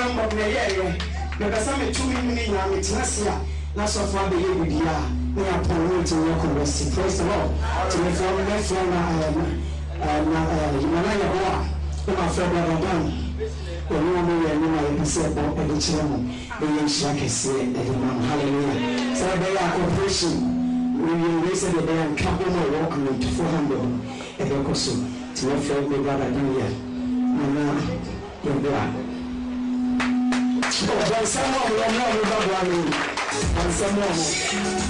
number of the year. Because I'm a 2 minute young, it's Nasia, not so far the year with you. We are promoting your conversing. First of all, to the family from Himalaya Boa, my friend Ramadan. When you are say about the children, the Shaka say, hallelujah. So they are cooperation. We will raise the day and come over walking to 400 and the Koso to your friend, the brother Daniel. And you're there. Someone will know about one and someone.